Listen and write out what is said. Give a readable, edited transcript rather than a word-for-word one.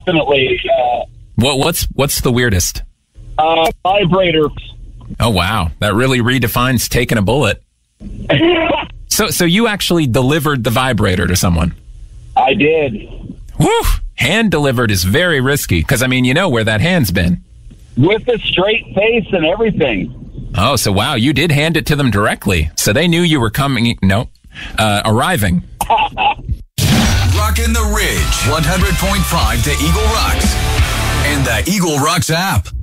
definitely. What's the weirdest? Vibrator. Oh, wow. That really redefines taking a bullet. So you actually delivered the vibrator to someone? I did. Woo! Hand delivered is very risky, because, I mean, you know where that hand's been. With a straight face and everything. Oh, so wow, you did hand it to them directly. So they knew you were arriving. Rockin' the Ridge, 100.5 to Eagle Rocks, and the Eagle Rocks app.